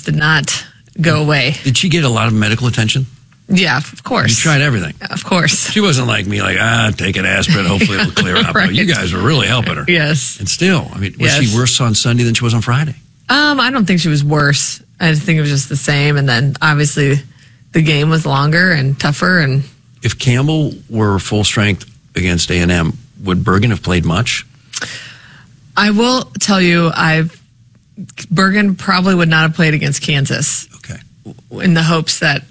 just did not go away. Did she get a lot of medical attention? Yeah, of course. You tried everything. Of course. She wasn't like me, take an aspirin, hopefully it'll clear up. Right. You guys were really helping her. Yes. And still, was she worse on Sunday than she was on Friday? I don't think she was worse. I think it was just the same. And then obviously the game was longer and tougher. And if Campbell were full strength against A&M, would Bergen have played much? I will tell you, Bergen probably would not have played against Kansas. Okay. In the hopes that,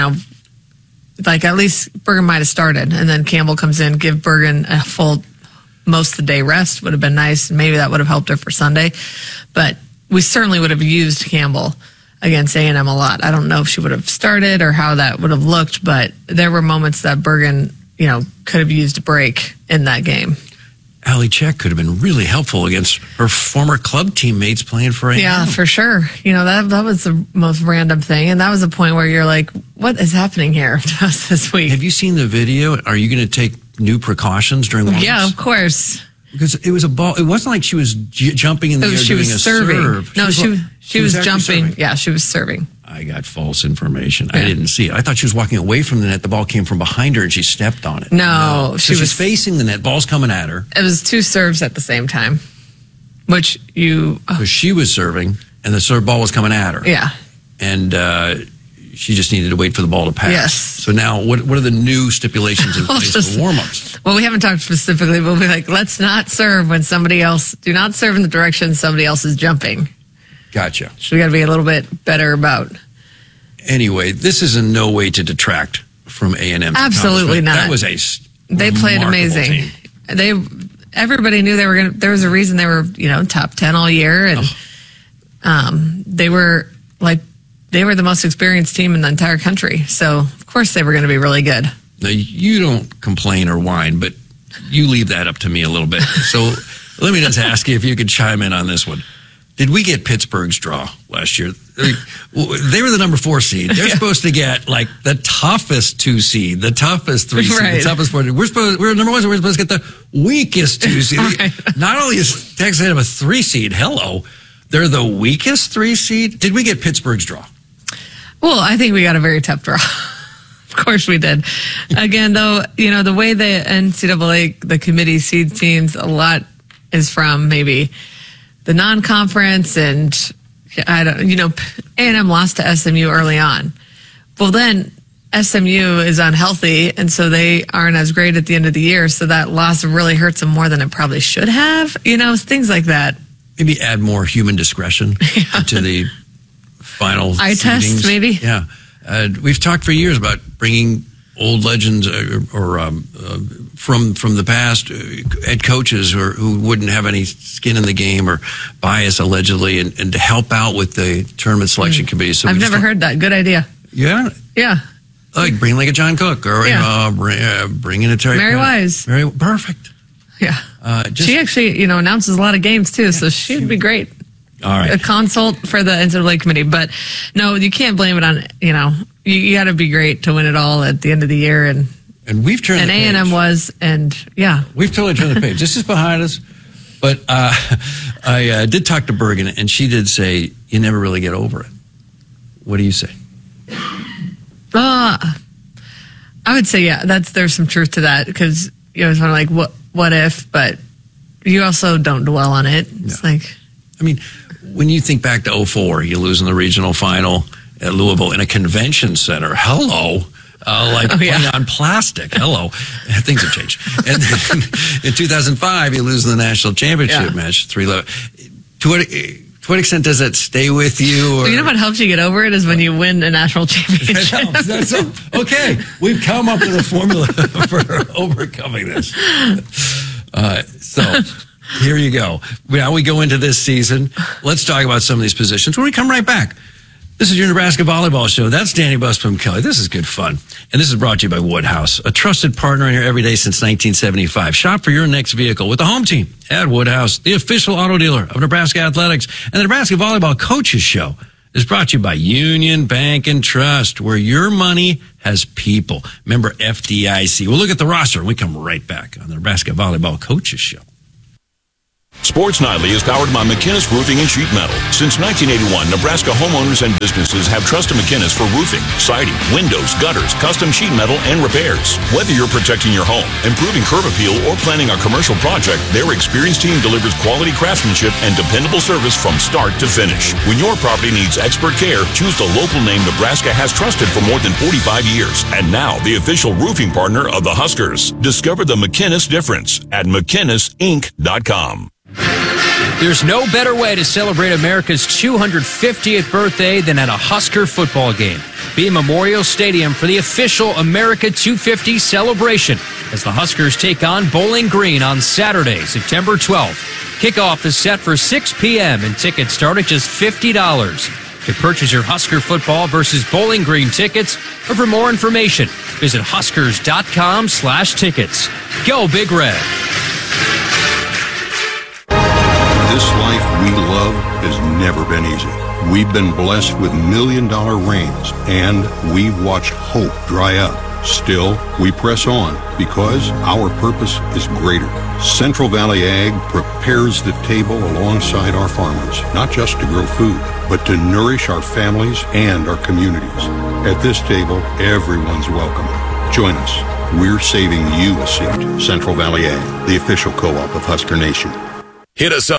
at least Bergen might have started, and then Campbell comes in, give Bergen a full most of the day rest would have been nice. Maybe that would have helped her for Sunday. But we certainly would have used Campbell against A&M a lot. I don't know if she would have started or how that would have looked, but there were moments that Bergen, could have used a break in that game. Allie Check could have been really helpful against her former club teammates playing for A&M. Yeah, for sure. That was the most random thing. And that was a point where you're like, what is happening here to us this week? Have you seen the video? Are you going to take new precautions during warm-ups? Yeah, of course. Because it was a ball. It wasn't like she was jumping in the air doing a serve. No, she was jumping. Serving. Yeah, she was serving. I got false information. Yeah. I didn't see it. I thought she was walking away from the net. The ball came from behind her and she stepped on it. No, she's facing the net. Ball's coming at her. It was two serves at the same time, which So she was serving and the serve ball was coming at her. Yeah. And she just needed to wait for the ball to pass. Yes. So now what are the new stipulations in place for warm-ups? Well, we haven't talked specifically, but we'll be like, let's not serve when do not serve in the direction somebody else is jumping. Gotcha. So we got to be a little bit better about. Anyway, this is in no way to detract from A&M. Absolutely not. That was They played amazing. Team. Everybody knew they were going to. There was a reason they were, top 10 all year, and they were the most experienced team in the entire country. So of course they were going to be really good. Now you don't complain or whine, but you leave that up to me a little bit. So let me just ask you if you could chime in on this one. Did we get Pittsburgh's draw last year? They were the number 4 seed. They're supposed to get the toughest 2 seed, the toughest 3 seed, the toughest 4 seed. We're number 1, so we're supposed to get the weakest 2 seed. Right. Not only is Texas A&M a 3 seed, they're the weakest 3 seed. Did we get Pittsburgh's draw? Well, I think we got a very tough draw. Of course we did. Again, though, the way the NCAA, the committee seeds teams, a lot is from maybe the non-conference, and A&M lost to SMU early on. Well, then SMU is unhealthy, and so they aren't as great at the end of the year. So that loss really hurts them more than it probably should have. Things like that. Maybe add more human discretion to the final eye test, maybe. Yeah, we've talked for years about bringing old legends or from the past, head coaches who wouldn't have any skin in the game or bias allegedly, and to help out with the tournament selection committee. So I've never heard that. Good idea. Yeah. Yeah. Like bring a John Cook or bring in a Terry Mary Wise. Perfect. Yeah. She actually, announces a lot of games too, so she'd be great. All right. A consult for the NCAA committee. But no, you can't blame it on, you got to be great to win it all at the end of the year. And we've turned the page. And A&M was, and yeah. We've totally turned the page. This is behind us. But I did talk to Bergen, and she did say, you never really get over it. What do you say? I would say, there's some truth to that, because it's kind of like, what if, but you also don't dwell on it. It's when you think back to 2004, you lose in the regional final at Louisville in a convention center. Hello. Playing on plastic. Hello. Things have changed. And then in 2005, you lose in the national championship match, 3-11. To what extent does that stay with you? Or? What helps you get over it is when you win a national championship. Okay, we've come up with a formula for overcoming this. So here you go. Now we go into this season. Let's talk about some of these positions when we come right back. This is your Nebraska Volleyball Show. That's Danny Busby Kelly. This is good fun. And this is brought to you by Woodhouse, a trusted partner in here every day since 1975. Shop for your next vehicle with the home team at Woodhouse, the official auto dealer of Nebraska Athletics. And the Nebraska Volleyball Coaches Show is brought to you by Union Bank and Trust, where your money has people. Member FDIC. We'll look at the roster when we come right back on the Nebraska Volleyball Coaches Show. Sports Nightly is powered by McInnes Roofing and Sheet Metal. Since 1981, Nebraska homeowners and businesses have trusted McInnes for roofing, siding, windows, gutters, custom sheet metal, and repairs. Whether you're protecting your home, improving curb appeal, or planning a commercial project, their experienced team delivers quality craftsmanship and dependable service from start to finish. When your property needs expert care, choose the local name Nebraska has trusted for more than 45 years. And now, the official roofing partner of the Huskers. Discover the McInnes difference at McInnesInc.com. There's no better way to celebrate America's 250th birthday than at a Husker football game. Be at Memorial Stadium for the official America 250 celebration as the Huskers take on Bowling Green on Saturday, September 12th. Kickoff is set for 6 p.m. and tickets start at just $50. To purchase your Husker football versus Bowling Green tickets or for more information, visit huskers.com/tickets. Go Big Red. This life we love has never been easy. We've been blessed with million-dollar rains, and we've watched hope dry up. Still, we press on because our purpose is greater. Central Valley Ag prepares the table alongside our farmers, not just to grow food, but to nourish our families and our communities. At this table, everyone's welcome. Join us. We're saving you a seat. Central Valley Ag, the official co-op of Husker Nation. Hit us up.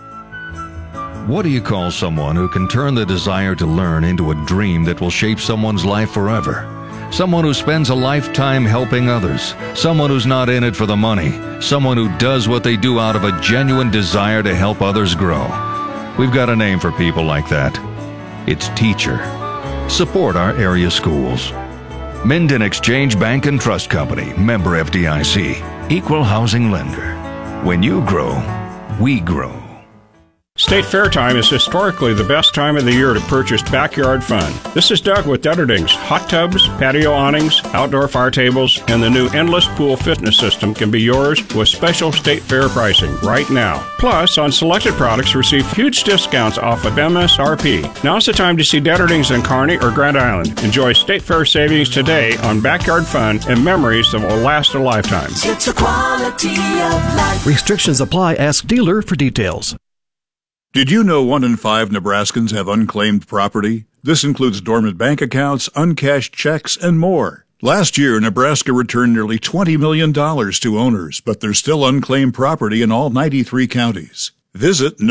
What do you call someone who can turn the desire to learn into a dream that will shape someone's life forever? Someone who spends a lifetime helping others. Someone who's not in it for the money. Someone who does what they do out of a genuine desire to help others grow. We've got a name for people like that. It's teacher. Support our area schools. Minden Exchange Bank and Trust Company, member FDIC, equal housing lender. When you grow, we grow. State Fair time is historically the best time of the year to purchase backyard fun. This is Doug with Dutterdings. Hot tubs, patio awnings, outdoor fire tables, and the new Endless Pool fitness system can be yours with special State Fair pricing right now. Plus, on selected products, receive huge discounts off of MSRP. Now's the time to see Dutterdings in Kearney or Grand Island. Enjoy State Fair savings today on backyard fun and memories that will last a lifetime. It's a quality of life. Restrictions apply. Ask dealer for details. Did you know 1 in 5 Nebraskans have unclaimed property? This includes dormant bank accounts, uncashed checks, and more. Last year, Nebraska returned nearly $20 million to owners, but there's still unclaimed property in all 93 counties. Visit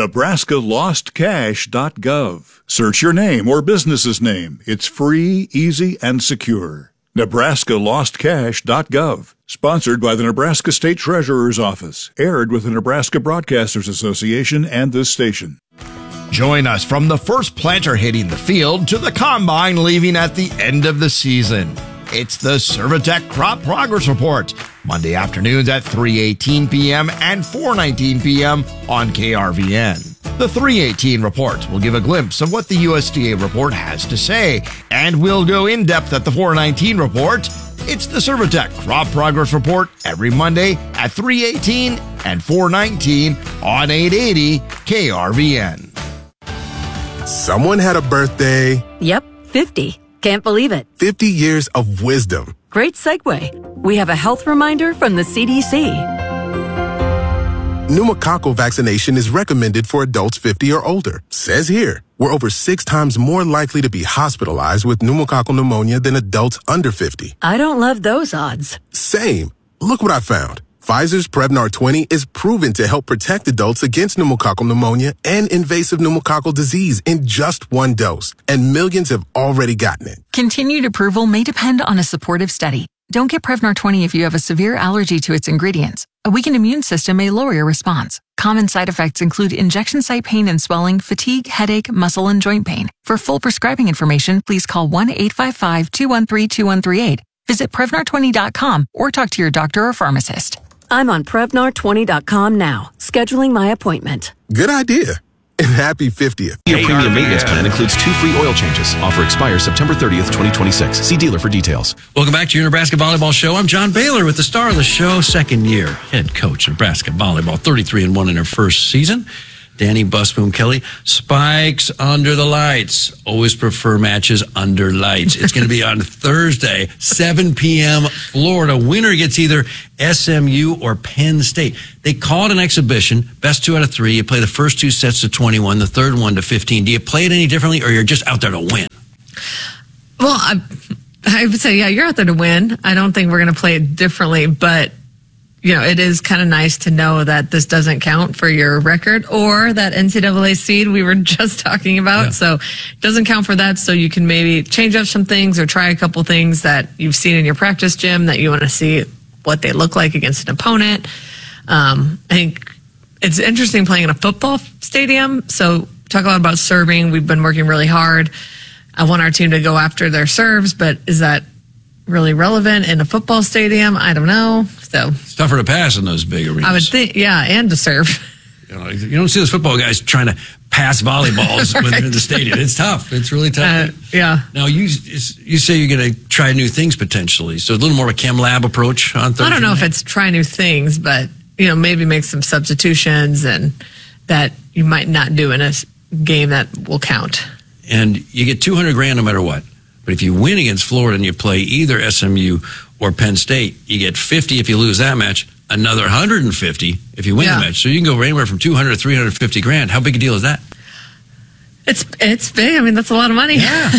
nebraskalostcash.gov. Search your name or business's name. It's free, easy, and secure. nebraskalostcash.gov. Sponsored by the Nebraska State Treasurer's Office. Aired with the Nebraska Broadcasters Association and this station. Join us from the first planter hitting the field to the combine leaving at the end of the season. It's the Servitech Crop Progress Report. Monday afternoons at 3:18 p.m. and 4:19 p.m. on KRVN. The 3:18 report will give a glimpse of what the USDA report has to say, and we'll go in depth at the 4:19 report. It's the Servitech Crop Progress Report every Monday at 3:18 and 4:19 on 880 KRVN. Someone had a birthday. Yep, 50. Can't believe it. 50 years of wisdom. Great segue. We have a health reminder from the CDC. Pneumococcal vaccination is recommended for adults 50 or older. Says here, we're over 6 times more likely to be hospitalized with pneumococcal pneumonia than adults under 50. I don't love those odds. Same. Look what I found. Pfizer's Prevnar 20 is proven to help protect adults against pneumococcal pneumonia and invasive pneumococcal disease in just 1 dose, and millions have already gotten it. Continued approval may depend on a supportive study. Don't get Prevnar 20 if you have a severe allergy to its ingredients. A weakened immune system may lower your response. Common side effects include injection site pain and swelling, fatigue, headache, muscle, and joint pain. For full prescribing information, please call 1-855-213-2138. Visit Prevnar20.com or talk to your doctor or pharmacist. I'm on Prevnar20.com now, scheduling my appointment. Good idea. And happy 50th. Your premium maintenance plan includes 2 free oil changes. Offer expires September 30th, 2026. See dealer for details. Welcome back to your Nebraska Volleyball Show. I'm John Baylor with the star of the show, second-year head coach of Nebraska Volleyball, 33-1 in her first season. Danny Busboom Kelly. Spikes under the lights. Always prefer matches under lights. It's going to be on Thursday, 7 p.m. Florida. Winner gets either SMU or Penn State. They call it an exhibition. Best 2 out of 3. You play the first 2 sets to 21, the third one to 15. Do you play it any differently, or you're just out there to win? Well, I would say, yeah, you're out there to win. I don't think we're going to play it differently, but it is kind of nice to know that this doesn't count for your record or that NCAA seed we were just talking about. Yeah. So it doesn't count for that. So you can maybe change up some things or try a couple things that you've seen in your practice gym that you want to see what they look like against an opponent. I think it's interesting playing in a football stadium. So talk a lot about serving. We've been working really hard. I want our team to go after their serves, but is that really relevant in a football stadium? I don't know. So it's tougher to pass in those big arenas. I would think, yeah, and to serve. You don't see those football guys trying to pass volleyballs right. when they're in the stadium. It's tough. It's really tough. Yeah. Now, you say you're going to try new things potentially. So a little more of a chem lab approach on Thursday. I don't know if it's try new things, but, maybe make some substitutions and that you might not do in a game that will count. And you get $200,000 no matter what. But if you win against Florida and you play either SMU or Penn State, you get $50,000 if you lose that match, another $150,000 if you win the match. So you can go anywhere from $200,000 to $350,000. How big a deal is that? It's big. I mean, that's a lot of money. Yeah,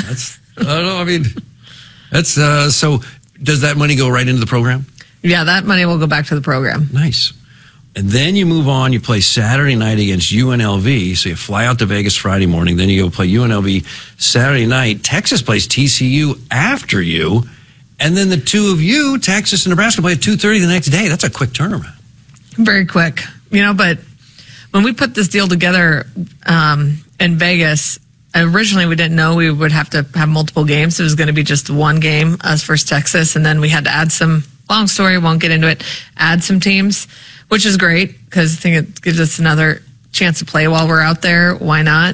that's so. Does that money go right into the program? Yeah, that money will go back to the program. Nice. And then you move on, you play Saturday night against UNLV. So you fly out to Vegas Friday morning, then you go play UNLV Saturday night. Texas plays TCU after you. And then the two of you, Texas and Nebraska, play at 2:30 the next day. That's a quick turnaround. Very quick. But when we put this deal together in Vegas, originally we didn't know we would have to have multiple games. It was going to be just one game, us versus Texas. And then we had to add some, long story, won't get into it, add some teams, which is great because I think it gives us another chance to play while we're out there. Why not?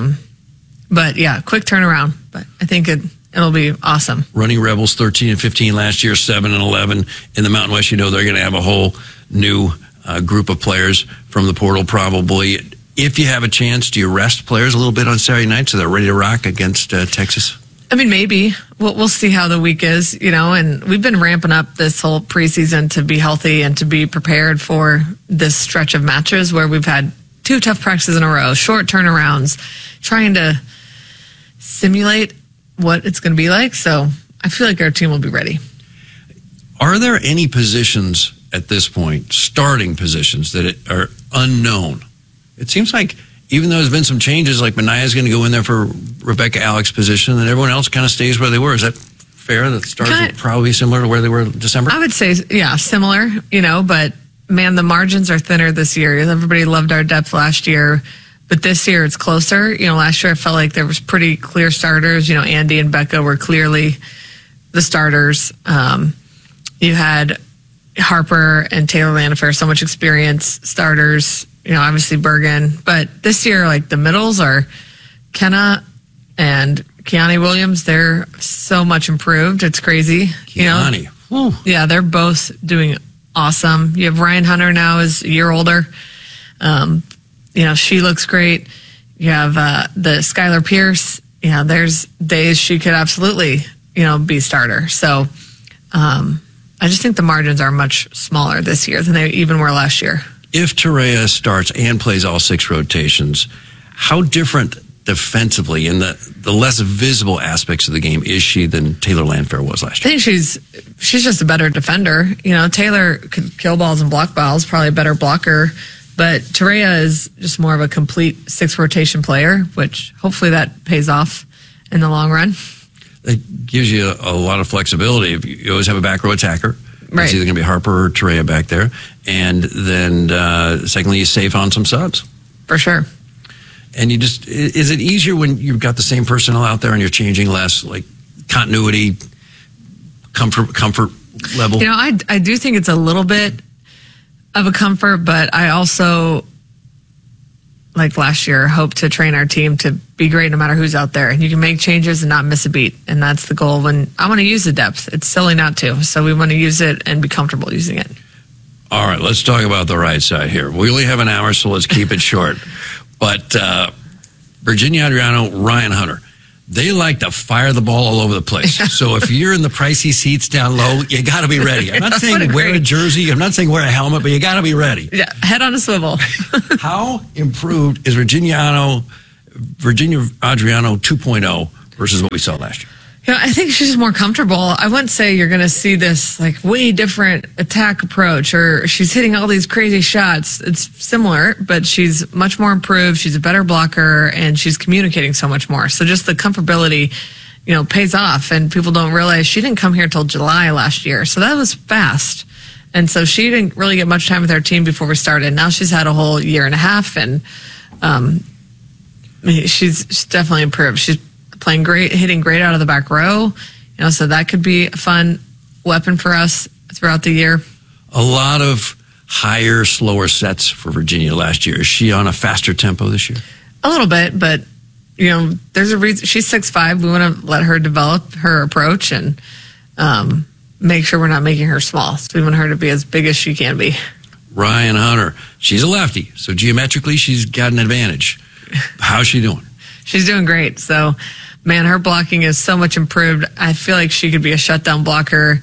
But yeah, quick turnaround. But I think it'll be awesome. Running Rebels 13-15 last year, 7-11 in the Mountain West. They're going to have a whole new group of players from the portal probably. If you have a chance, do you rest players a little bit on Saturday night so they're ready to rock against Texas? I mean, maybe. We'll see how the week is, and we've been ramping up this whole preseason to be healthy and to be prepared for this stretch of matches where we've had 2 tough practices in a row, short turnarounds, trying to simulate what it's going to be like. So I feel like our team will be ready. Are there any positions at this point, starting positions, that are unknown? It seems like even though there's been some changes, like Manaya's going to go in there for Rebecca Alex's position, and everyone else kind of stays where they were. Is that fair? That starters will probably be similar to where they were in December? I would say, yeah, similar, but man, the margins are thinner this year. Everybody loved our depth last year, but this year it's closer. Last year I felt like there was pretty clear starters. Andy and Becca were clearly the starters. You had Harper and Taylor Landfair, so much experience, starters. Obviously Bergen. But this year, the middles are Kenna and Keani Williams. They're so much improved. It's crazy. Keani. Yeah, they're both doing awesome. You have Ryan Hunter now is a year older. She looks great. You have the Skylar Pierce. There's days she could absolutely, be starter. So I just think the margins are much smaller this year than they even were last year. If Terea starts and plays all 6 rotations, how different defensively in the less visible aspects of the game is she than Taylor Landfair was last year? I think she's just a better defender. Taylor could kill balls and block balls, probably a better blocker, but Terea is just more of a complete 6 rotation player, which hopefully that pays off in the long run. It gives you a lot of flexibility. If you always have a back row attacker. Right. It's either going to be Harper or Terea back there. And then, secondly, you save on some subs. For sure. And is it easier when you've got the same personnel out there and you're changing less, like continuity, comfort level? I do think it's a little bit of a comfort, but I also, like last year, hope to train our team to be great no matter who's out there. And you can make changes and not miss a beat. And that's the goal. When I want to use the depth, it's silly not to. So we want to use it and be comfortable using it. All right, let's talk about the right side here. We only have an hour, so let's keep it short. But Virginia Adriano, Ryan Hunter, they like to fire the ball all over the place. So if you're in the pricey seats down low, you got to be ready. I'm not saying wear a jersey. I'm not saying wear a helmet, but you got to be ready. Yeah, head on a swivel. How improved is Virginia Adriano 2.0 versus what we saw last year? I think she's more comfortable. I wouldn't say you're going to see this like way different attack approach or she's hitting all these crazy shots. It's similar, but she's much more improved. She's a better blocker and she's communicating so much more. So just the comfortability, pays off. And people don't realize she didn't come here till July last year. So that was fast. And so she didn't really get much time with our team before we started. Now she's had a whole year and a half and, she's definitely improved. She's playing great, hitting great out of the back row. So that could be a fun weapon for us throughout the year. A lot of higher, slower sets for Virginia last year. Is she on a faster tempo this year? A little bit, but there's a reason. She's 6'5". We want to let her develop her approach and make sure we're not making her small. So we want her to be as big as she can be. Ryan Hunter, she's a lefty, so geometrically she's got an advantage. How's she doing? She's doing great. So, man, her blocking is so much improved. I feel like she could be a shutdown blocker.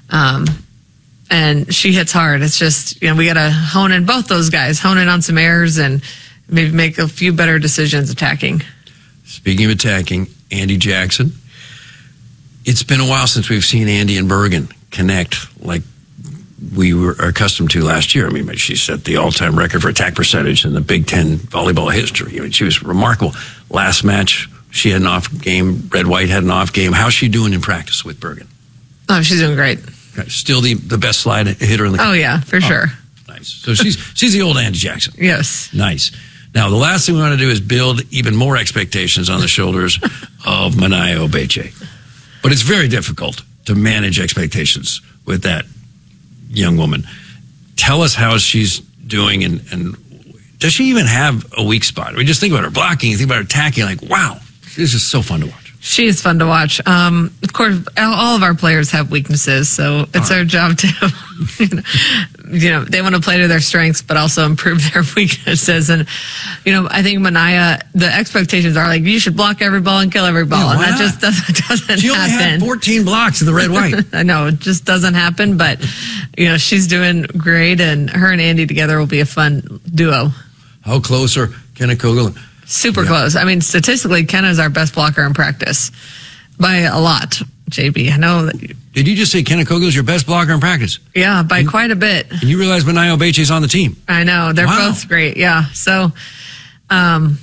And she hits hard. It's just, we got to hone in both those guys, hone in on some errors and maybe make a few better decisions attacking. Speaking of attacking, Andy Jackson. It's been a while since we've seen Andy and Bergen connect like we were accustomed to last year. I mean, she set the all-time record for attack percentage in the Big Ten volleyball history. I mean, she was remarkable. Last match, she had an off game. Red White had an off game. How's she doing in practice with Bergen? Oh, she's doing great. Still the best slide hitter in the country? Oh, yeah, for sure. Nice. So she's the old Andy Jackson. Yes. Nice. Now, the last thing we want to do is build even more expectations on the shoulders of Manaya Obeche. But it's very difficult to manage expectations with that young woman. Tell us how she's doing and does she even have a weak spot? I mean, just think about her blocking, you think about her attacking, like, wow, this is so fun to watch. She is fun to watch. Of course, all of our players have weaknesses, so it's our job to, they want to play to their strengths, but also improve their weaknesses. And, I think Manaya, the expectations are like, you should block every ball and kill every ball. Yeah, and that just doesn't happen. She only had 14 blocks in the Red White. I know, it just doesn't happen, but, she's doing great, and her and Andy together will be a fun duo. How close are Kenna Kogel? Super close. I mean, statistically, Kenna is our best blocker in practice by a lot, JB. I know that. Did you just say Kenna Kogel is your best blocker in practice? Yeah, by quite a bit. And you realize Manaya Obeche is on the team? I know. They're both great. Yeah. So, no,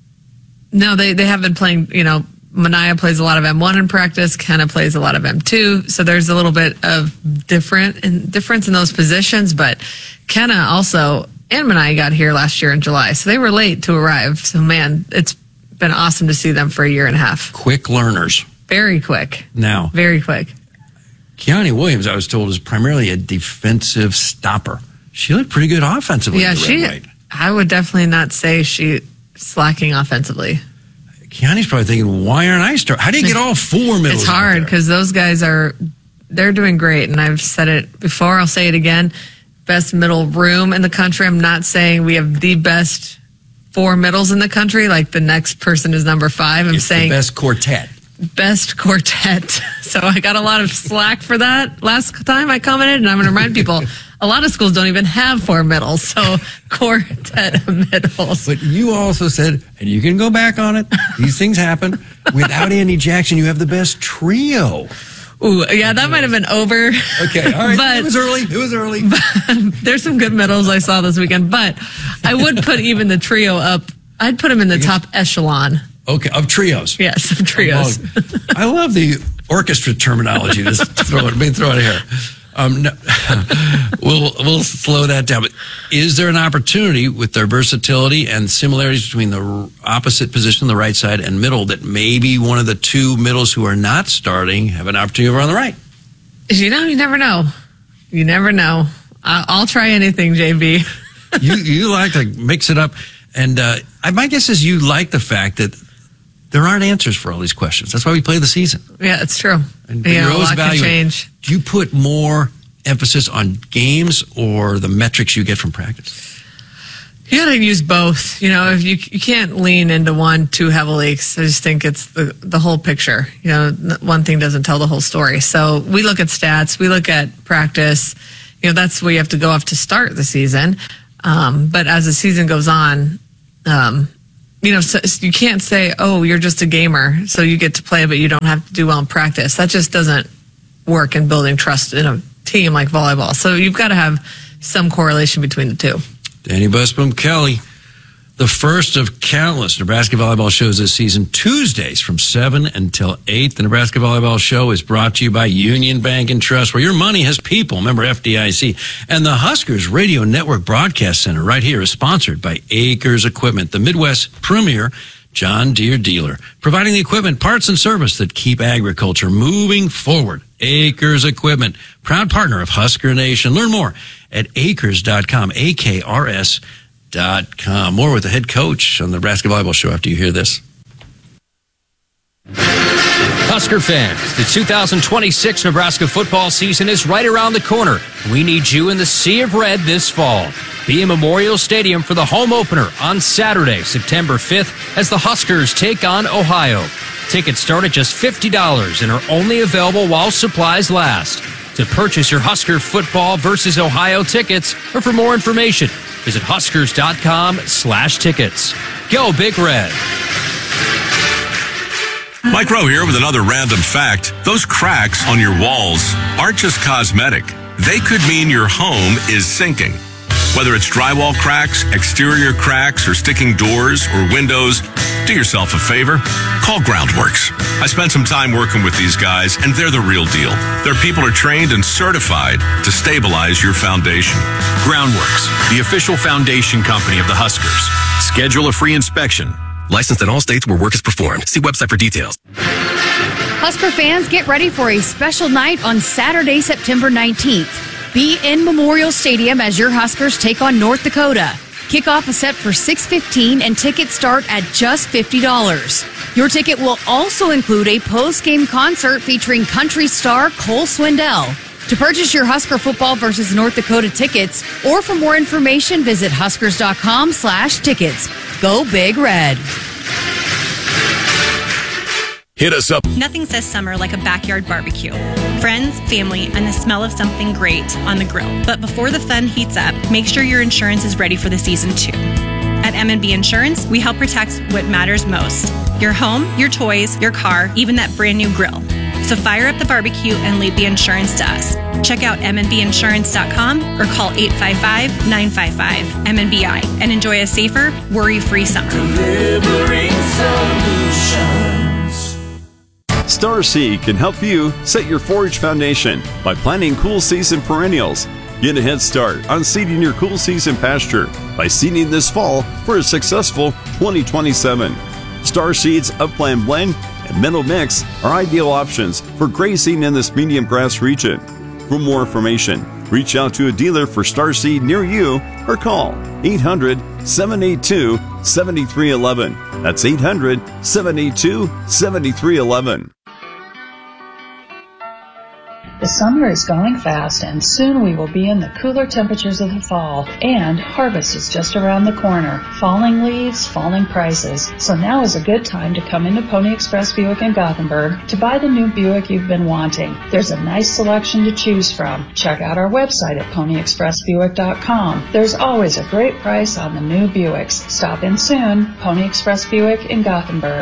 they have been playing, Manaya plays a lot of M1 in practice. Kenna plays a lot of M2. So there's a little bit of difference in those positions. But Kenna also and Manaya got here last year in July. So they were late to arrive. So, man, it's been awesome to see them for a year and a half. Quick learners. Very quick. Now. Very quick. Keani Williams, I was told, is primarily a defensive stopper. She looked pretty good offensively. Yeah, I would definitely not say she's slacking offensively. Keani's probably thinking, why aren't I starting? How do you get all four middles? It's hard because those guys they're doing great. And I've said it before, I'll say it again. Best middle room in the country. I'm not saying we have the best four middles in the country. Like the next person is number 5. I'm saying the best quartet. Best quartet. So I got a lot of slack for that last time I commented, and I'm going to remind people a lot of schools don't even have 4 middles. So quartet middles. But you also said, and you can go back on it, these things happen. Without Andy Jackson, you have the best trio. Ooh, yeah, that might have been over. Okay, all right. But, it was early. There's some good middles I saw this weekend, but I would put even the trio up. I'd put them in the top echelon. Okay, of trios. Yes, of trios. I love the orchestra terminology. Just throw it here. No, we'll slow that down. But is there an opportunity with their versatility and similarities between the opposite position, the right side, and middle, that maybe one of the two middles who are not starting have an opportunity over on the right? You never know. You never know. I'll try anything, JB. You like to mix it up. And my guess is you like the fact that there aren't answers for all these questions. That's why we play the season. Yeah, it's true. And a lot can change. Do you put more emphasis on games or the metrics you get from practice? You got to use both. If you can't lean into one too heavily. 'Cause I just think it's the whole picture. One thing doesn't tell the whole story. So we look at stats, we look at practice. That's where you have to go off to start the season. But as the season goes on, so you can't say, "Oh, you're just a gamer, so you get to play, but you don't have to do well in practice." That just doesn't work in building trust in a team like volleyball. So you've got to have some correlation between the two. Danny Busboom Kelly, the first of countless Nebraska volleyball shows this season, Tuesdays from 7 until 8. The Nebraska Volleyball Show is brought to you by Union Bank and Trust, where your money has people. Member FDIC. And the Huskers Radio Network Broadcast Center right here is sponsored by Acres Equipment, the Midwest premier John Deere dealer, providing the equipment, parts, and service that keep agriculture moving forward. Acres Equipment, proud partner of Husker Nation. Learn more at acres.com, AKRS.com. More with the head coach on the Nebraska Volleyball Show after you hear this. Husker fans, the 2026 Nebraska football season is right around the corner. We need you in the Sea of Red this fall. Be in Memorial Stadium for the home opener on Saturday, September 5th, as the Huskers take on Ohio. Tickets start at just $50 and are only available while supplies last. To purchase your Husker football versus Ohio tickets, or for more information, visit huskers.com/tickets. Go Big Red. Mike Rowe here with another random fact. Those cracks on your walls aren't just cosmetic. They could mean your home is sinking. Whether it's drywall cracks, exterior cracks, or sticking doors or windows, do yourself a favor. Call Groundworks. I spent some time working with these guys, and they're the real deal. Their people are trained and certified to stabilize your foundation. Groundworks, the official foundation company of the Huskers. Schedule a free inspection. Licensed in all states where work is performed. See website for details. Husker fans, get ready for a special night on Saturday, September 19th. Be in Memorial Stadium as your Huskers take on North Dakota. Kickoff is set for 6:15 and tickets start at just $50. Your ticket will also include a post-game concert featuring country star Cole Swindell. To purchase your Husker football versus North Dakota tickets, or for more information, visit huskers.com/tickets. Go Big Red. Hit us up. Nothing says summer like a backyard barbecue. Friends, family, and the smell of something great on the grill. But before the fun heats up, make sure your insurance is ready for the season too. At M&B Insurance, we help protect what matters most. Your home, your toys, your car, even that brand new grill. So fire up the barbecue and leave the insurance to us. Check out mnbinsurance.com or call 855-955-MNBI and enjoy a safer, worry-free summer. Delivering solutions. Star Seed can help you set your forage foundation by planting cool season perennials. Get a head start on seeding your cool season pasture by seeding this fall for a successful 2027. Star Seed's Upland Blend and Meadow Mix are ideal options for grazing in this medium grass region. For more information, reach out to a dealer for Star Seed near you or call 800-782-7311. That's 800-782-7311. The summer is going fast, and soon we will be in the cooler temperatures of the fall, and harvest is just around the corner. Falling leaves, falling prices. So now is a good time to come into Pony Express Buick in Gothenburg to buy the new Buick you've been wanting. There's a nice selection to choose from. Check out our website at ponyexpressbuick.com. There's always a great price on the new Buicks. Stop in soon. Pony Express Buick in Gothenburg.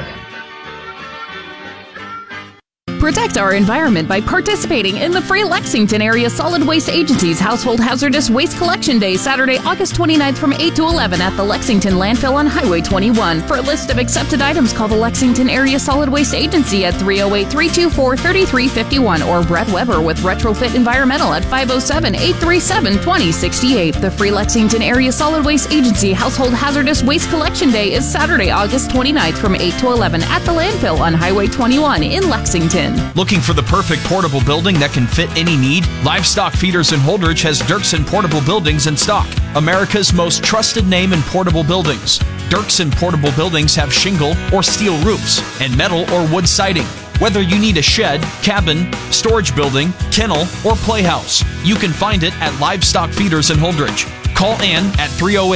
Protect our environment by participating in the free Lexington Area Solid Waste Agency's Household Hazardous Waste Collection Day, Saturday, August 29th from 8 to 11 at the Lexington Landfill on Highway 21. For a list of accepted items, call the Lexington Area Solid Waste Agency at 308-324-3351 or Brett Weber with Retrofit Environmental at 507-837-2068. The free Lexington Area Solid Waste Agency Household Hazardous Waste Collection Day is Saturday, August 29th from 8 to 11 at the Landfill on Highway 21 in Lexington. Looking for the perfect portable building that can fit any need? Livestock Feeders in Holdrege has Dirksen Portable Buildings in stock, America's most trusted name in portable buildings. Dirksen Portable Buildings have shingle or steel roofs and metal or wood siding. Whether you need a shed, cabin, storage building, kennel, or playhouse, you can find it at Livestock Feeders in Holdrege. Call Ann at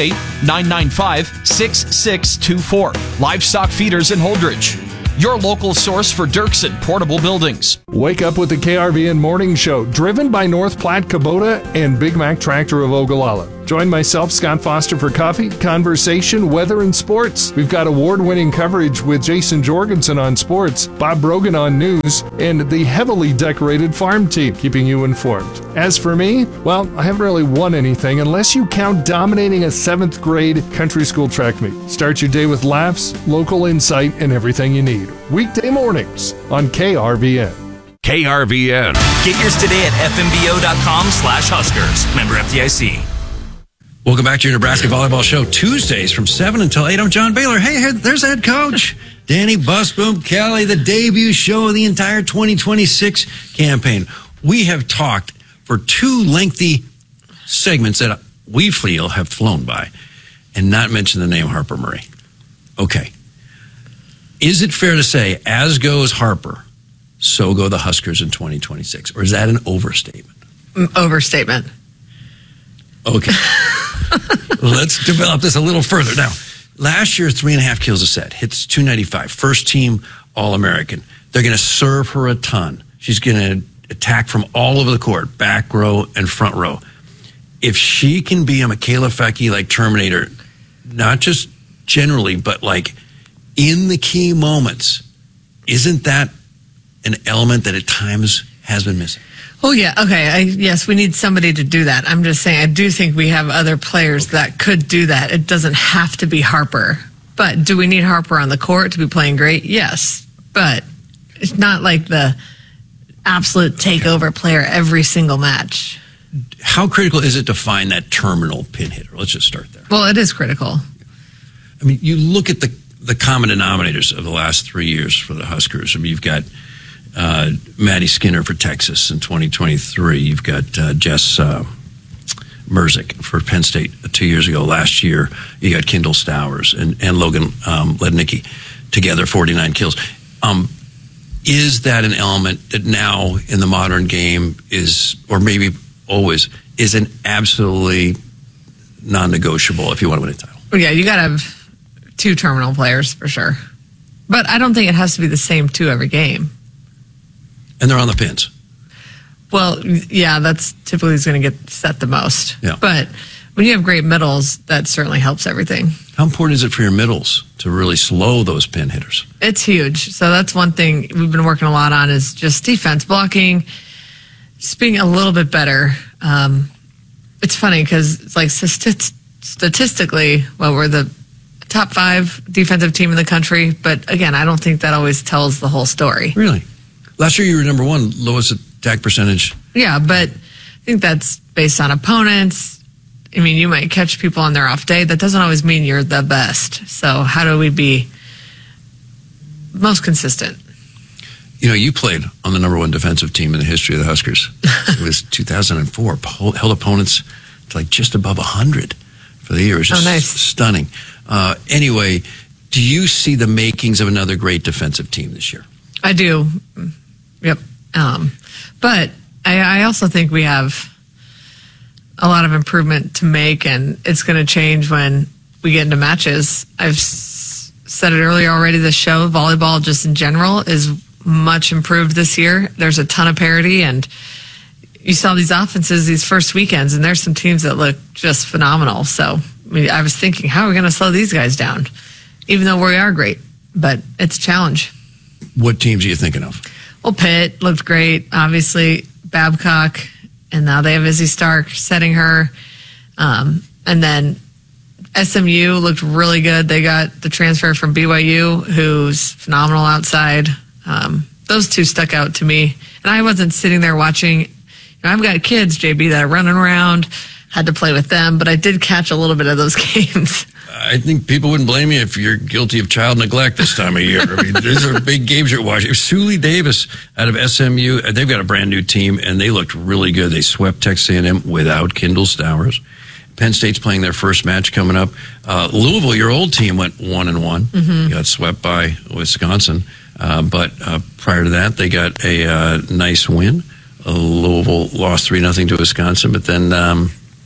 308-995-6624. Livestock Feeders in Holdridge. Your local source for Dirksen Portable Buildings. Wake up with the KRVN Morning Show, driven by North Platte Kubota and Big Mac Tractor of Ogallala. Join myself, Scott Foster, for coffee, conversation, weather, and sports. We've got award-winning coverage with Jason Jorgensen on sports, Bob Brogan on news, and the heavily decorated farm team, keeping you informed. As for me, well, I haven't really won anything unless you count dominating a 7th grade country school track meet. Start your day with laughs, local insight, and everything you need. Weekday mornings on KRVN. KRVN. Get yours today at fnbo.com/Huskers. Member FDIC. Welcome back to your Nebraska Volleyball Show, Tuesdays from 7 until 8. I'm John Baylor. Hey, there's head coach Danny Busboom Kelly, the debut show of the entire 2026 campaign. We have talked for 2 lengthy segments that we feel have flown by and not mentioned the name Harper Murray. Okay. Is it fair to say, as goes Harper, so go the Huskers in 2026? Or is that an overstatement? Overstatement. Okay. Let's develop this a little further. Now, last year, 3.5 kills a set, hits 295, first team All-American. They're going to serve her a ton. She's going to attack from all over the court, back row and front row. If she can be a Michaela Fecke like Terminator, not just generally, but like in the key moments, isn't that an element that at times has been missing? Oh, yeah. Okay. Yes, we need somebody to do that. I'm just saying, I do think we have other players that could do that. It doesn't have to be Harper. But do we need Harper on the court to be playing great? Yes. But it's not like the absolute takeover player every single match. How critical is it to find that terminal pin hitter? Let's just start there. Well, it is critical. I mean, you look at the common denominators of the last 3 years for the Huskers. I mean, you've got Maddie Skinner for Texas in 2023. You've got Jess Merzik for Penn State 2 years ago. Last year, you got Kendall Stowers and Logan Lednicki together, 49 kills. Is that an element that now in the modern game is, or maybe always, is an absolutely non-negotiable if you want to win a title? Well, yeah, you got to have 2 terminal players for sure. But I don't think it has to be the same 2 every game. And they're on the pins. Well, yeah, that's typically who's going to get set the most. Yeah. But when you have great middles, that certainly helps everything. How important is it for your middles to really slow those pin hitters? It's huge. So that's one thing we've been working a lot on is just defense blocking, just being a little bit better. It's funny because it's like statistically, well, we're the top 5 defensive team in the country. But again, I don't think that always tells the whole story. Really? Last year you were number 1, lowest attack percentage. Yeah, but I think that's based on opponents. I mean, you might catch people on their off day. That doesn't always mean you're the best. So how do we be most consistent? You know, you played on the number 1 defensive team in the history of the Huskers. It was 2004. Held opponents to like just above 100 for the year. It was just nice. Stunning. Anyway, do you see the makings of another great defensive team this year? I do. Yep. But I also think we have a lot of improvement to make, and it's going to change when we get into matches. I've said it earlier already, the show, volleyball just in general, is much improved this year. There's a ton of parity, and you saw these offenses these first weekends, and there's some teams that look just phenomenal. So I was thinking, how are we going to slow these guys down? Even though we are great, but it's a challenge. What teams are you thinking of? Well, Pitt looked great, obviously. Babcock, and now they have Izzy Stark setting her. And then SMU looked really good. They got the transfer from BYU, who's phenomenal outside. Those 2 stuck out to me. And I wasn't sitting there watching. You know, I've got kids, JB, that are running around, had to play with them, but I did catch a little bit of those games. I think people wouldn't blame you if you're guilty of child neglect this time of year. I mean, these are big games you're watching. Sully Davis out of SMU, they've got a brand new team, and they looked really good. They swept Texas A&M without Kendall Stowers. Penn State's playing their first match coming up. Louisville, your old team, went 1-1. Mm-hmm. Got swept by Wisconsin. But prior to that, they got a nice win. Louisville lost 3-0 to Wisconsin, but then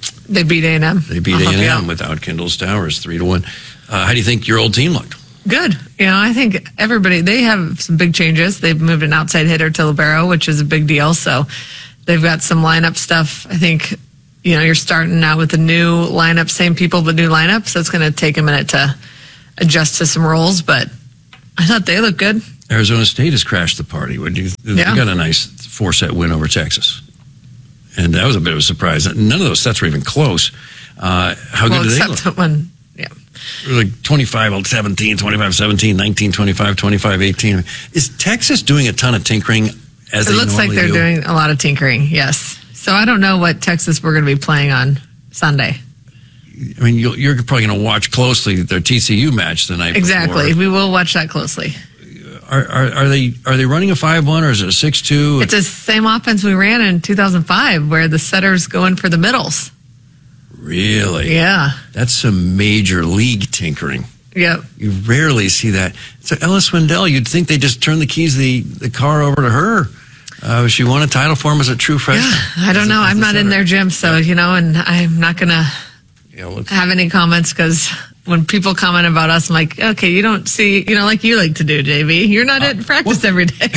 They beat A&M. They beat A&M without Kendall Stowers, 3-1. How do you think your old team looked? Good. I think they have some big changes. They've moved an outside hitter to libero, which is a big deal. So they've got some lineup stuff. I think, you're starting out with a new lineup, same people, but new lineup. So it's going to take a minute to adjust to some roles, but I thought they looked good. Arizona State has crashed the party. They got a nice 4-set win over Texas. And that was a bit of a surprise. None of those sets were even close. How good did they look? One, yeah. Like 25-17, 25-17, 19-25, 25-18. Is Texas doing a ton of tinkering as they normally do? It looks like they're doing a lot of tinkering, yes. So I don't know what Texas we're going to be playing on Sunday. I mean, you're probably going to watch closely their TCU match the night Exactly. before. We will watch that closely. Are they running a 5-1 or is it a 6-2? It's the same offense we ran in 2005 where the setters go in for the middles. Really? Yeah. That's some major league tinkering. Yep. You rarely see that. So Ella Swindell, you'd think they just turn the keys, the car over to her. She won a title for him as a true freshman. Yeah, I don't know. I'm not in their gym, so, and I'm not going to have any comments because when people comment about us, I'm like, okay, you don't see, like you like to do, JV. You're not at practice every day.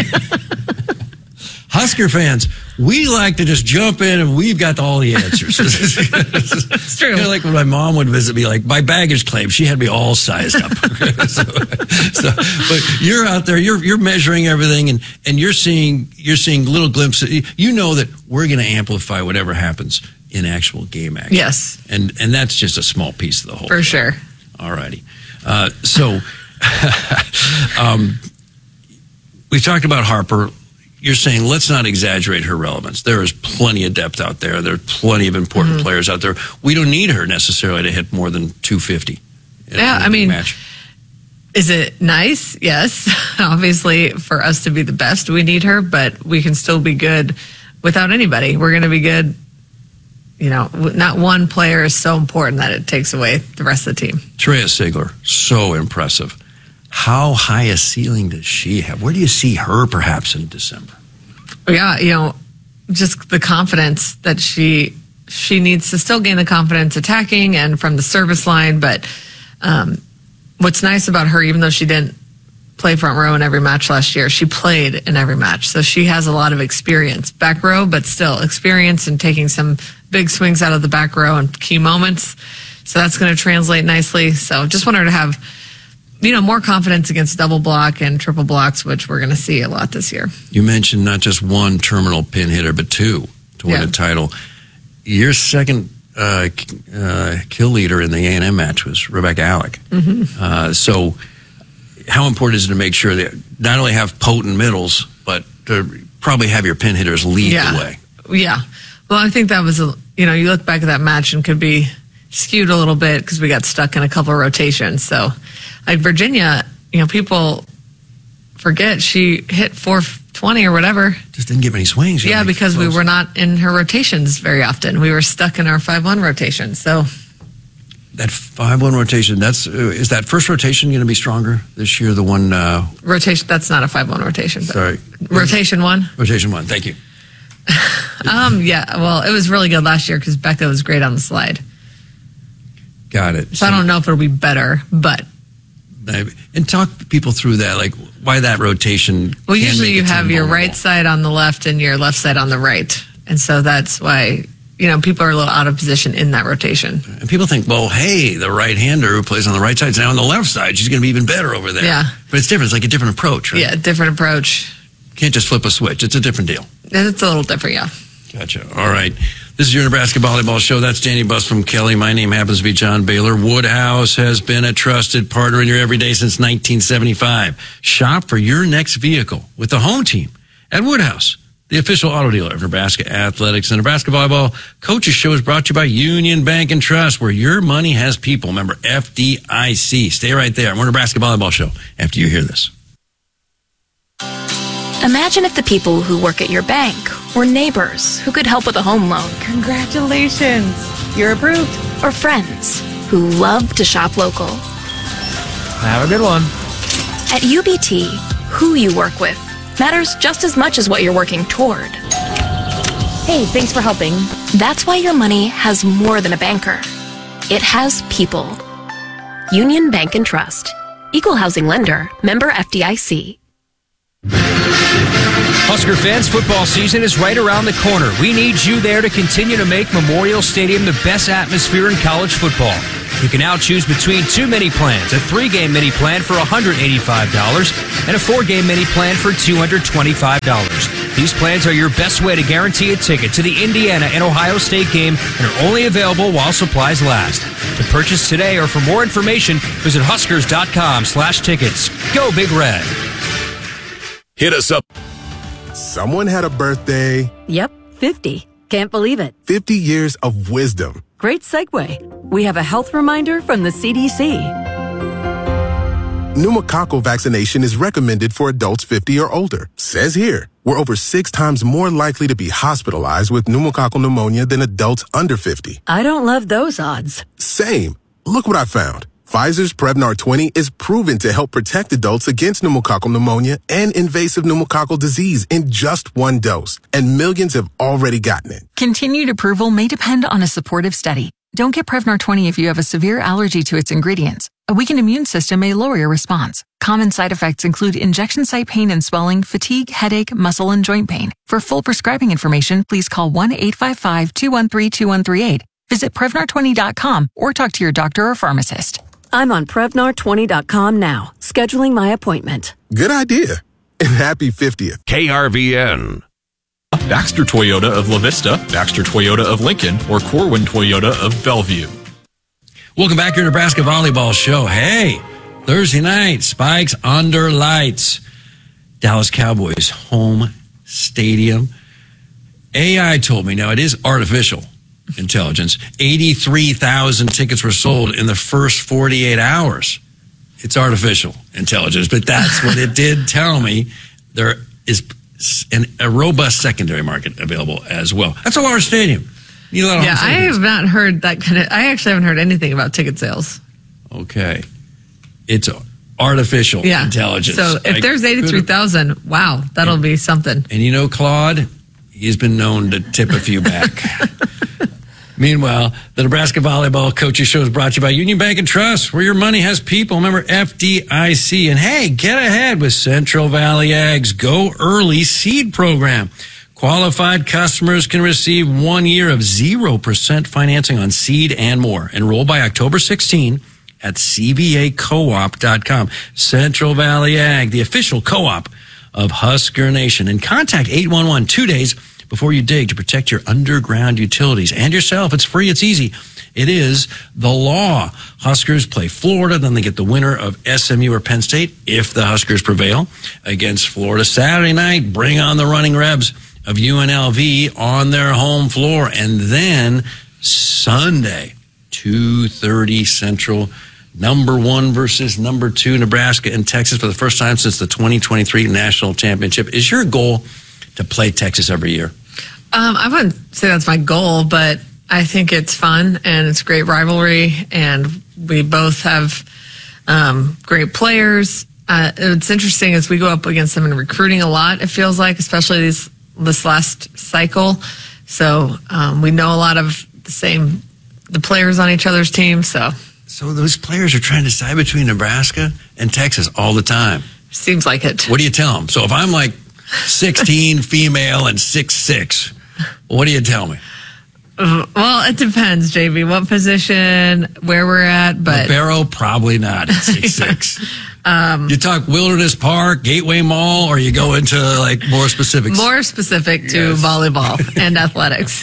Husker fans, we like to just jump in and we've got all the answers. It's true. Kind of like when my mom would visit me, like my baggage claim, she had me all sized up. But you're out there, you're measuring everything, and you're seeing little glimpses. You know that we're going to amplify whatever happens in actual game action. Yes. And that's just a small piece of the whole. For sure. All righty. So we've talked about Harper. You're saying let's not exaggerate her relevance. There is plenty of depth out there. There are plenty of important players out there. We don't need her necessarily to hit more than 250. Yeah, I mean, is it nice? Yes. Obviously, for us to be the best, we need her, but we can still be good without anybody. We're going to be good. Not one player is so important that it takes away the rest of the team. Treya Sigler, so impressive. How high a ceiling does she have? Where do you see her perhaps in December? Yeah, just the confidence that she needs to still gain the confidence attacking and from the service line. But what's nice about her, even though she didn't play front row in every match last year, she played in every match. So she has a lot of experience. Back row, but still experience in taking some big swings out of the back row and key moments. So that's going to translate nicely. So just want her to have more confidence against double block and triple blocks, which we're going to see a lot this year. You mentioned not just one terminal pin hitter, but two to win a title. Your second kill leader in the A&M match was Rebecca Alec. So how important is it to make sure that not only have potent middles, but to probably have your pin hitters lead the way? Yeah. Well, I think that was, you look back at that match and could be skewed a little bit because we got stuck in a couple of rotations. So, like Virginia, people forget she hit 420 or whatever. Just didn't get many swings. Yeah, because we were not in her rotations very often. We were stuck in our 5-1 rotation. So that 5-1 rotation, is that first rotation going to be stronger this year? The one rotation, that's not a 5-1 rotation. Sorry, rotation one. Rotation one. Thank you. Yeah. Well, it was really good last year because Becca was great on the slide. Got it. So I don't know if it'll be better, but. And talk people through that, like why that rotation. Well, usually you have your right side on the left and your left side on the right. And so that's why, people are a little out of position in that rotation. And people think, well, hey, the right-hander who plays on the right side is now on the left side. She's going to be even better over there. Yeah. But it's different. It's like a different approach, right? Yeah, different approach. Can't just flip a switch. It's a different deal. It's a little different, yeah. Gotcha. All right. This is your Nebraska Volleyball Show. That's Danny Buss from Kelly. My name happens to be John Baylor. Woodhouse has been a trusted partner in your everyday since 1975. Shop for your next vehicle with the home team at Woodhouse, the official auto dealer of Nebraska Athletics. The Nebraska Volleyball Coaches Show is brought to you by Union Bank and Trust, where your money has people. Member FDIC. Stay right there. We're Nebraska Volleyball Show after you hear this. Imagine if the people who work at your bank were neighbors who could help with a home loan. Congratulations, you're approved. Or friends who love to shop local. Have a good one. At UBT, who you work with matters just as much as what you're working toward. Hey, thanks for helping. That's why your money has more than a banker. It has people. Union Bank and Trust. Equal housing lender. Member FDIC. Husker fans, football season is right around the corner. We need you there to continue to make Memorial Stadium the best atmosphere in college football. You can now choose between 2 mini plans, a 3-game mini plan for $185 and a 4-game mini plan for $225. These plans are your best way to guarantee a ticket to the Indiana and Ohio State game and are only available while supplies last. To purchase today or for more information, visit Huskers.com/tickets. Go Big Red. Hit us up. Someone had a birthday. Yep, 50. Can't believe it. 50 years of wisdom. Great segue. We have a health reminder from the CDC. Pneumococcal vaccination is recommended for adults 50 or older. Says here, we're over 6 times more likely to be hospitalized with pneumococcal pneumonia than adults under 50. I don't love those odds. Same. Look what I found. Pfizer's Prevnar 20 is proven to help protect adults against pneumococcal pneumonia and invasive pneumococcal disease in just 1 dose. And millions have already gotten it. Continued approval may depend on a supportive study. Don't get Prevnar 20 if you have a severe allergy to its ingredients. A weakened immune system may lower your response. Common side effects include injection site pain and swelling, fatigue, headache, muscle, and joint pain. For full prescribing information, please call 1-855-213-2138. Visit Prevnar20.com or talk to your doctor or pharmacist. I'm on Prevnar20.com now, scheduling my appointment. Good idea. And happy 50th. KRVN. Baxter Toyota of La Vista, Baxter Toyota of Lincoln, or Corwin Toyota of Bellevue. Welcome back to your Nebraska Volleyball Show. Hey, Thursday night, Spikes under lights. Dallas Cowboys home stadium. AI told me, now it is artificial intelligence, 83,000 tickets were sold in the first 48 hours. It's artificial intelligence, but that's what it did tell me. There is a robust secondary market available as well. That's a large stadium. You know, yeah, I have not heard that kind of. I actually haven't heard anything about ticket sales. Okay, it's artificial intelligence. So if there's 83,000, wow, that'll be something. And you know, Claude, he's been known to tip a few back. Meanwhile, the Nebraska Volleyball Coaches Show is brought to you by Union Bank and Trust, where your money has people. Remember, FDIC. And hey, get ahead with Central Valley Ag's Go Early Seed Program. Qualified customers can receive 1 year of 0% financing on seed and more. Enroll by October 16 at cvacoop.com. Central Valley Ag, the official co-op of Husker Nation. And contact 811 2 days before you dig to protect your underground utilities and yourself. It's free. It's easy. It is the law. Huskers play Florida. Then they get the winner of SMU or Penn State if the Huskers prevail against Florida. Saturday night, bring on the Running Rebs of UNLV on their home floor. And then Sunday, 2:30 Central, number 1 versus number 2, Nebraska and Texas for the first time since the 2023 National Championship. Is your goal to play Texas every year? I wouldn't say that's my goal, but I think it's fun and it's a great rivalry, and we both have great players. It's interesting as we go up against them in recruiting a lot, it feels like, especially this last cycle. So we know a lot of the players on each other's teams. So those players are trying to decide between Nebraska and Texas all the time. Seems like it. What do you tell them? So if I'm like 16, female, and 6'6", what do you tell me? Well, it depends, JB. What position, where we're at, but Barrow, probably not at 6'6". You talk Wilderness Park, Gateway Mall, or you go into like more specifics? More specific to volleyball and athletics.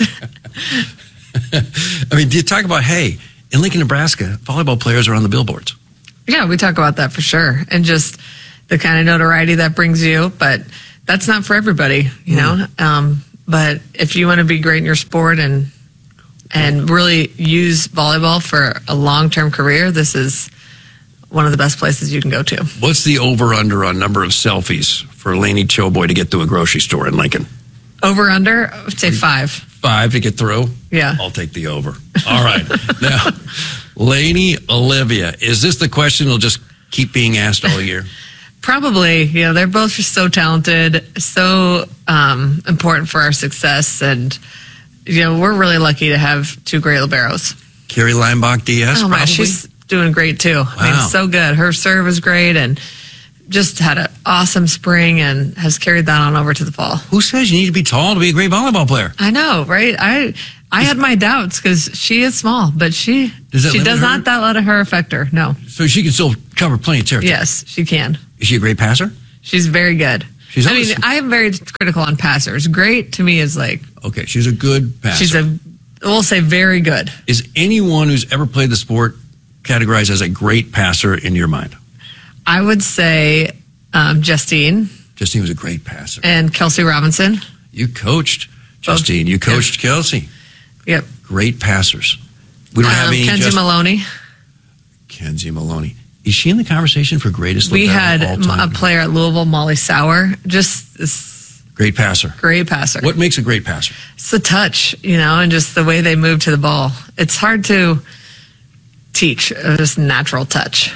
I mean, do you talk about, hey, in Lincoln, Nebraska, volleyball players are on the billboards? Yeah, we talk about that for sure. And just the kind of notoriety that brings you, but that's not for everybody, you know. But if you want to be great in your sport and really use volleyball for a long-term career, this is one of the best places you can go to. What's the over-under on number of selfies for Lainey Choboy to get to a grocery store in Lincoln? Over-under? I would say 5. 5 to get through? Yeah. I'll take the over. All right. Now, Lainey Olivia, is this the question that'll just keep being asked all year? Probably, they're both just so talented, so important for our success, and we're really lucky to have two great liberos. Carrie Leinbach, DS. Oh my, probably? she's doing great too. Wow. I mean, so good. Her serve is great, and just had an awesome spring, and has carried that on over to the fall. Who says you need to be tall to be a great volleyball player? I know, right? I had my doubts because she is small, but she does not that let her affect her. No. So she can still cover plenty of territory. Yes, she can. Is she a great passer? She's very good. I'm very critical on passers. Great to me is like... Okay, she's a good passer. We'll say very good. Is anyone who's ever played the sport categorized as a great passer in your mind? I would say Justine. Justine was a great passer. And Kelsey Robinson. You coached Justine. You coached Kelsey. Yep. Great passers. We don't have any... Kenzie Maloney. Kenzie Maloney. Is she in the conversation for greatest We had all time? a player at Louisville, Molly Sauer. Just this great passer. Great passer. What makes a great passer? It's the touch, and just the way they move to the ball. It's hard to teach, just natural touch.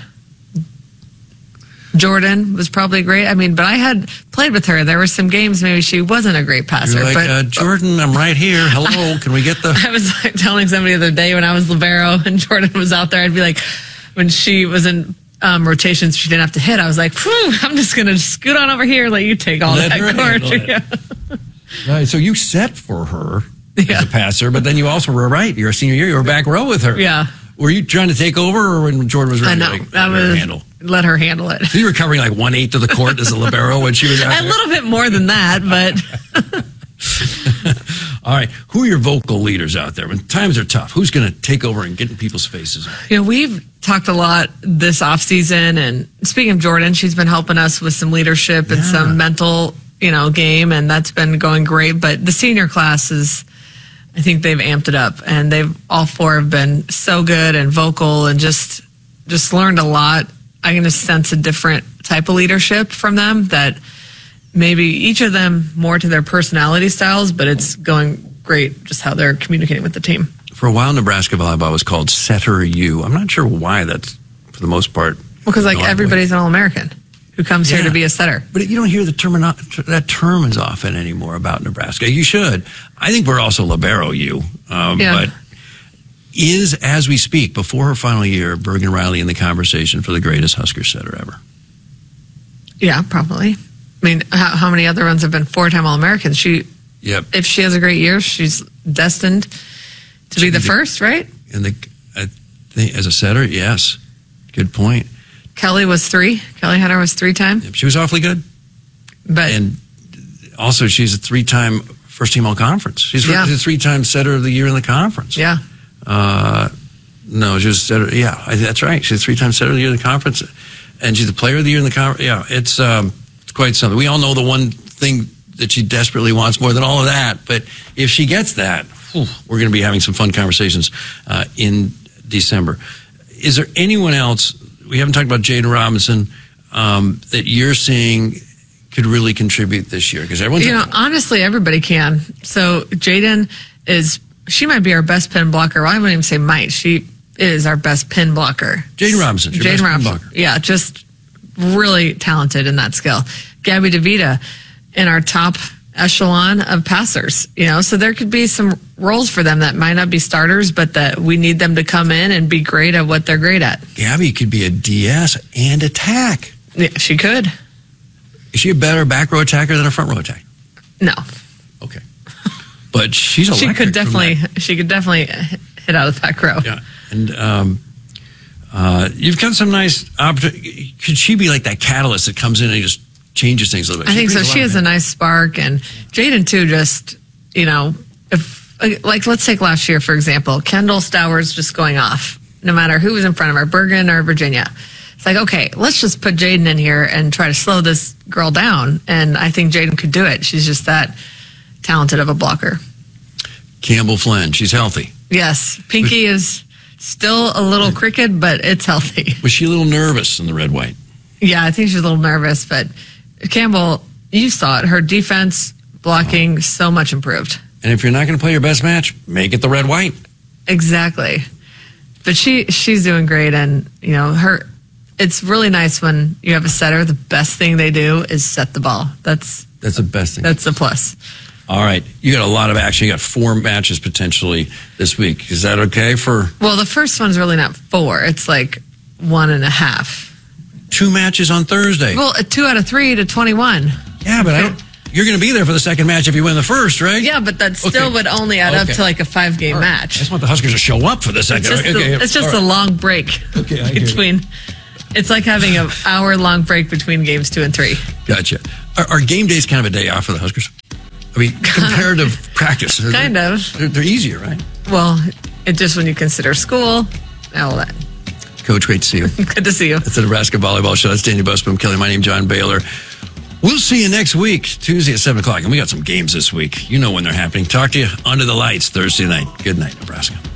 Jordan was probably great. I mean, but I had played with her. There were some games maybe she wasn't a great passer. You're like, Jordan, I'm right here. Hello, can we get the... I was like telling somebody the other day when I was libero and Jordan was out there, I'd be like, when she was in rotations, she didn't have to hit. I was like, I'm just going to scoot on over here and let you take all that court. Yeah. Right, so you set for her as a passer, but then you also were right. You're a senior year. You were back row with her. Yeah. Were you trying to take over, or when Jordan was ready? Let her handle it. So you were covering like 1/8 of the court as a libero when she was out there? A little bit more than that, but... All right. Who are your vocal leaders out there? When times are tough, who's going to take over and get in people's faces? We've talked a lot this offseason, and speaking of Jordan, she's been helping us with some leadership and some mental, game, and that's been going great. But the senior class I think they've amped it up, and all four have been so good and vocal and just learned a lot. I can just sense a different type of leadership from them, that maybe each of them more to their personality styles, but it's going great just how they're communicating with the team. For a while, Nebraska volleyball was called Setter U. I'm not sure why that's, for the most part. Well, because everybody's an All-American who comes here to be a setter. But you don't hear that term as often anymore about Nebraska. You should. I think we're also libero U. But is, as we speak, before her final year, Bergen Riley in the conversation for the greatest Husker setter ever? Yeah, probably. I mean, how many other ones have been 4-time All-Americans? If she has a great year, she's destined to be the first, right? I think as a setter, yes. Good point. Kelly was 3. Kelly Hunter was 3-time. She was awfully good. And also, she's a 3-time first-team All-Conference. She's a 3-time setter of the year in the conference. Yeah. No, she was setter. Yeah, that's right. She's a 3-time setter of the year in the conference. And she's the player of the year in the conference. Yeah, it's quite something. We all know the one thing that she desperately wants more than all of that. But if she gets that, we're going to be having some fun conversations in December. Is there anyone else, we haven't talked about Jaden Robinson, that you're seeing could really contribute this year? Because everyone's... honestly, everybody can. So Jaden she might be our best pin blocker. Well, I wouldn't even say might. She is our best pin blocker. Jaden Robinson, your best pin blocker. Yeah, just really talented in that skill. Gabby DeVita in our top echelon of passers, so there could be some roles for them that might not be starters, but that we need them to come in and be great at what they're great at. Gabby could be a DS and attack. Yeah, she could. Is she a better back row attacker than a front row attacker? No. Okay. But she's electric. She could definitely hit out of the back row. Yeah. And you've got some nice opportunity. Could she be like that catalyst that comes in and just changes things a little bit? I think so. She has a nice spark, and Jaden too. Just if let's take last year for example, Kendall Stowers just going off, no matter who was in front of her, Bergen or Virginia. It's like, okay, let's just put Jaden in here and try to slow this girl down. And I think Jaden could do it. She's just that talented of a blocker. Campbell Flynn, she's healthy. Yes, Pinky is still a little crooked, but it's healthy. Was she a little nervous in the red-white? Yeah, I think she's a little nervous, but Campbell, you saw it. Her defense, blocking, so much improved. And if you're not going to play your best match, make it the red-white. Exactly. But she's doing great, and her it's really nice when you have a setter. The best thing they do is set the ball. That's the best thing. That's a plus. All right. You got a lot of action. You got 4 matches potentially this week. Is that okay for? Well, the first one's really not 4. It's like 1.5. 2 matches on Thursday. Well, 2 out of 3 to 21. Yeah, but you're going to be there for the second match if you win the first, right? Yeah, but that still would only add up to like a 5-game match. I just want the Huskers to show up for the second. It's just a long break between. It's like having an hour-long break between games 2 and 3. Gotcha. Are game days kind of a day off for the Huskers? I mean, comparative practice. Kind of. They're easier, right? Well, it just when you consider school, all that. Coach, great to see you. Good to see you. It's the Nebraska Volleyball Show. That's Danny Busboom, Kelly. My name's John Baylor. We'll see you next week, Tuesday at 7 o'clock. And we got some games this week. You know when they're happening. Talk to you under the lights Thursday night. Good night, Nebraska.